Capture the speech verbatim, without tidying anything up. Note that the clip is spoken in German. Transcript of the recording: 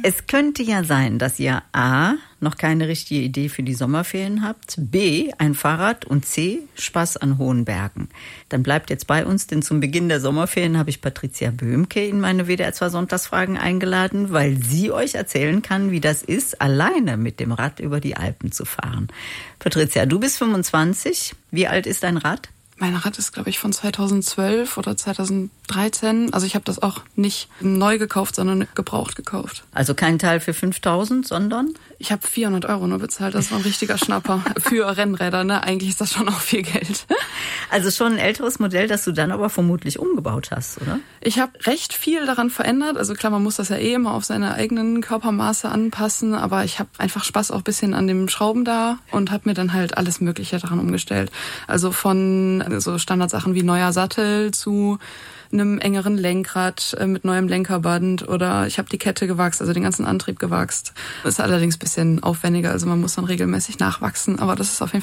Es könnte ja sein, dass ihr A, noch keine richtige Idee für die Sommerferien habt, B, ein Fahrrad und C, Spaß an hohen Bergen. Dann bleibt jetzt bei uns, denn zum Beginn der Sommerferien habe ich Patricia Böhmke in meine W D R zwei Sonntagsfragen eingeladen, weil sie euch erzählen kann, wie das ist, alleine mit dem Rad über die Alpen zu fahren. Patricia, du bist fünfundzwanzig. Wie alt ist dein Rad? Mein Rad ist, glaube ich, von zweitausendzwölf oder zweitausenddreizehn. Also ich habe das auch nicht neu gekauft, sondern gebraucht gekauft. Also kein Teil für fünftausend, sondern? Ich habe vierhundert Euro nur bezahlt. Das war ein richtiger Schnapper für Rennräder. Ne? Eigentlich ist das schon auch viel Geld. Also schon ein älteres Modell, das du dann aber vermutlich umgebaut hast, oder? Ich habe recht viel daran verändert. Also klar, man muss das ja eh immer auf seine eigenen Körpermaße anpassen. Aber ich habe einfach Spaß auch ein bisschen an dem Schrauben da und habe mir dann halt alles Mögliche daran umgestellt. Also von so Standardsachen wie neuer Sattel zu einem engeren Lenkrad mit neuem Lenkerband oder ich habe die Kette gewachst, also den ganzen Antrieb gewachst. Das ist allerdings ein bisschen aufwendiger, also man muss dann regelmäßig nachwachsen, aber das ist auf jeden